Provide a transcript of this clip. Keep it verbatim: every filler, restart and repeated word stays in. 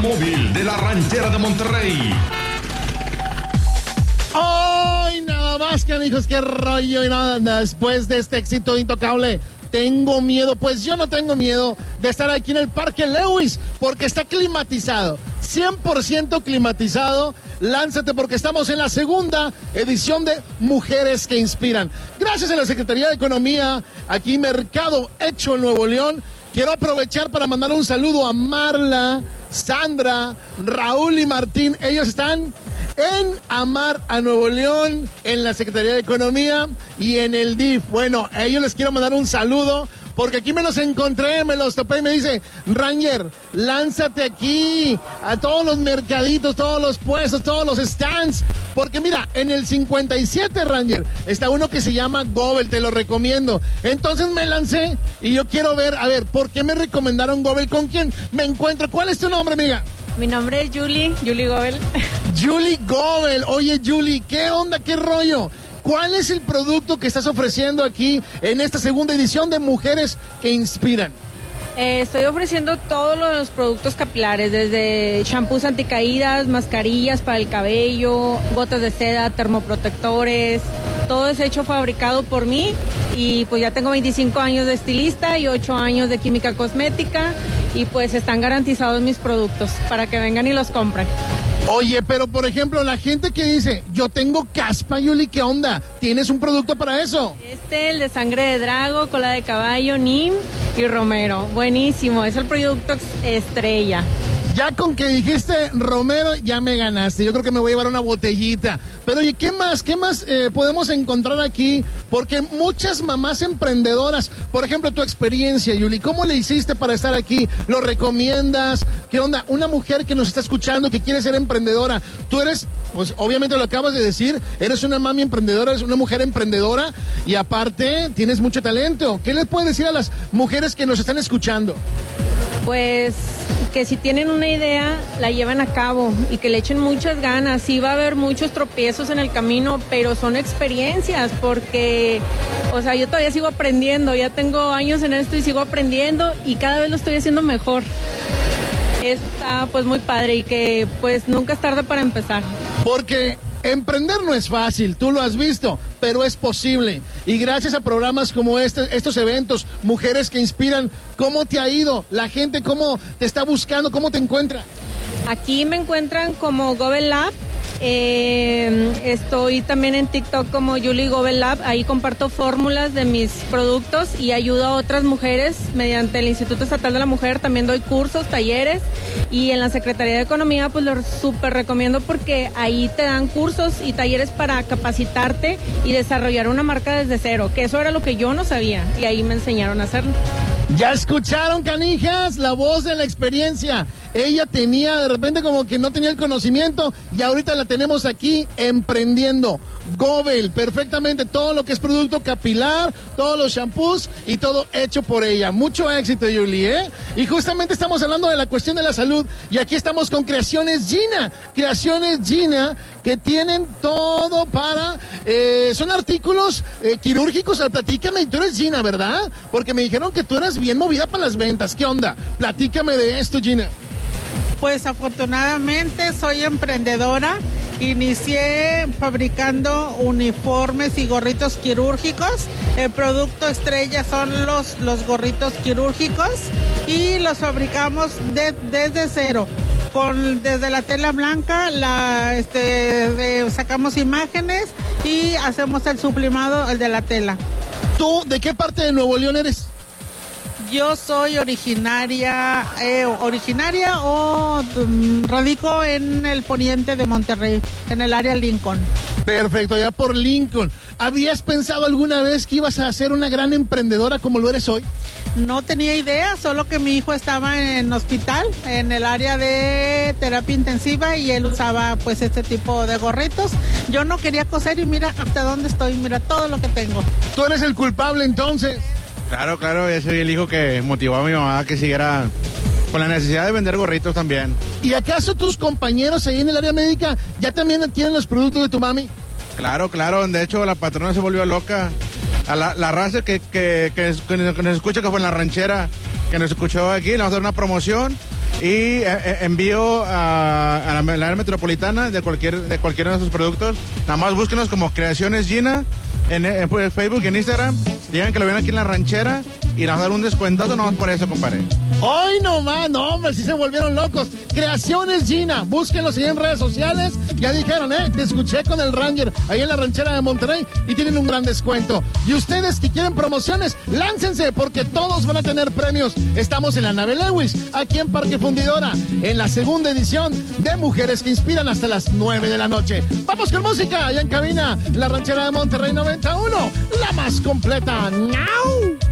Móvil de la Ranchera de Monterrey. ¡Ay, nada más, canijos! ¡Qué rollo! Y nada, después de este éxito intocable, tengo miedo. Pues yo no tengo miedo de estar aquí en el Parque Lewis, porque está climatizado, cien por ciento climatizado. Lánzate, porque estamos en la segunda edición de Mujeres que Inspiran. Gracias a la Secretaría de Economía, aquí Mercado Hecho en Nuevo León. Quiero aprovechar para mandar un saludo a Marla, Sandra, Raúl y Martín. Ellos están en Amar a Nuevo León, en la Secretaría de Economía y en el D I F. Bueno, a ellos les quiero mandar un saludo, porque aquí me los encontré, me los topé y me dice: Ranger, lánzate aquí a todos los mercaditos, todos los puestos, todos los stands. Porque mira, en el cincuenta y siete, Ranger, está uno que se llama Gobel, te lo recomiendo. Entonces me lancé y yo quiero ver, a ver, ¿por qué me recomendaron Gobel? ¿Con quién me encuentro? ¿Cuál es tu nombre, amiga? Mi nombre es Julie, Julie Gobel. Julie Gobel. Oye, Julie, ¿qué onda, qué rollo? ¿Cuál es el producto que estás ofreciendo aquí en esta segunda edición de Mujeres que Inspiran? Eh, estoy ofreciendo todos los productos capilares, desde shampoos anticaídas, mascarillas para el cabello, gotas de seda, termoprotectores. Todo es hecho, fabricado por mí, y pues ya tengo veinticinco años de estilista y ocho años de química cosmética, y pues están garantizados mis productos para que vengan y los compren. Oye, pero por ejemplo, la gente que dice: yo tengo caspa, Yuli, ¿qué onda? ¿Tienes un producto para eso? Este, el de sangre de drago, cola de caballo, Nim y romero. Buenísimo, es el producto estrella. Ya con que dijiste Romero, ya me ganaste. Yo creo que me voy a llevar una botellita. Pero oye, ¿qué más? ¿Qué más eh, podemos encontrar aquí? Porque muchas mamás emprendedoras, por ejemplo, tu experiencia, Yuli, ¿cómo le hiciste para estar aquí? ¿Lo recomiendas? ¿Qué onda? Una mujer que nos está escuchando, que quiere ser emprendedora. Tú eres, pues obviamente lo acabas de decir, eres una mami emprendedora, eres una mujer emprendedora y aparte tienes mucho talento. ¿Qué les puedes decir a las mujeres que nos están escuchando? Pues que si tienen una idea, la llevan a cabo y que le echen muchas ganas. Sí va a haber muchos tropiezos en el camino, pero son experiencias, porque, o sea, yo todavía sigo aprendiendo, ya tengo años en esto y sigo aprendiendo y cada vez lo estoy haciendo mejor. Está pues muy padre, y que pues nunca es tarde para empezar. Porque emprender no es fácil, tú lo has visto, pero es posible. Y gracias a programas como este, estos eventos, Mujeres que Inspiran, ¿cómo te ha ido? La gente, ¿cómo te está buscando? ¿Cómo te encuentra? Aquí me encuentran como Gobel Lab. Eh, estoy también en TikTok como Julie Gobel Lab. Ahí comparto fórmulas de mis productos y ayudo a otras mujeres mediante el Instituto Estatal de la Mujer. También doy cursos, talleres, y en la Secretaría de Economía pues lo súper recomiendo, porque ahí te dan cursos y talleres para capacitarte y desarrollar una marca desde cero, que eso era lo que yo no sabía, y ahí me enseñaron a hacerlo. ¿Ya escucharon, canijas? La voz de la experiencia. Ella tenía, de repente, como que no tenía el conocimiento, y ahorita la tenemos aquí emprendiendo. Gobel, perfectamente, todo lo que es producto capilar, todos los shampoos y todo hecho por ella. Mucho éxito, Julie, ¿eh? Y justamente estamos hablando de la cuestión de la salud, y aquí estamos con Creaciones Gina. Creaciones Gina, que tienen todo para... Eh, son artículos eh, quirúrgicos. Platícame, tú eres Gina, ¿verdad? Porque me dijeron que tú eras bien movida para las ventas. ¿Qué onda? Platícame de esto, Gina. Pues afortunadamente soy emprendedora. Inicié fabricando uniformes y gorritos quirúrgicos. El producto estrella son los, los gorritos quirúrgicos, y los fabricamos de, desde cero. Con, desde la tela blanca la, este, eh, sacamos imágenes y hacemos el sublimado, el de la tela. ¿Tú de qué parte de Nuevo León eres? Yo soy originaria, eh, originaria o um, radico en el poniente de Monterrey, en el área Lincoln. Perfecto, allá por Lincoln. ¿Habías pensado alguna vez que ibas a ser una gran emprendedora como lo eres hoy? No tenía idea, solo que mi hijo estaba en hospital, en el área de terapia intensiva, y él usaba pues este tipo de gorritos. Yo no quería coser y mira hasta dónde estoy, mira todo lo que tengo. ¿Tú eres el culpable entonces? Claro, claro, yo soy el hijo que motivó a mi mamá a que siguiera con la necesidad de vender gorritos también. ¿Y acaso tus compañeros ahí en el área médica ya también tienen los productos de tu mami? Claro, claro, de hecho la patrona se volvió loca. A la, la raza que, que, que, que nos escucha, que fue en la ranchera, que nos escuchó aquí, le vamos a dar una promoción Y eh, envío a, a la, la área metropolitana de cualquier de cualquiera de sus productos. Nada más búsquenos como Creaciones Gina en, en, en Facebook y en Instagram. Digan que lo ven aquí en La Ranchera y nos van a dar un descuentazo nomás por eso, compadre. Hoy nomás, no, hombre, si se volvieron locos. Creaciones Gina, búsquenlos ahí en redes sociales. Ya dijeron, ¿eh? Te escuché con el Ranger ahí en La Ranchera de Monterrey y tienen un gran descuento. Y ustedes que quieren promociones, láncense porque todos van a tener premios. Estamos en la nave Lewis, aquí en Parque Fundidora, en la segunda edición de Mujeres que Inspiran hasta las nueve de la noche. Vamos con música, allá en cabina, La Ranchera de Monterrey noventa y uno, la más completa. ¡Now!